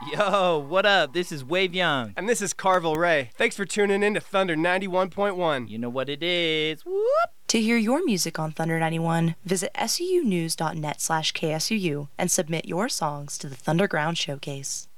Yo, what up? This is Wave Young. And this is Carville Ray. Thanks for tuning in to Thunder 91.1. You know what it is. Whoop! To hear your music on Thunder 91, visit sunews.net/KSUU and submit your songs to the Thunderground Showcase.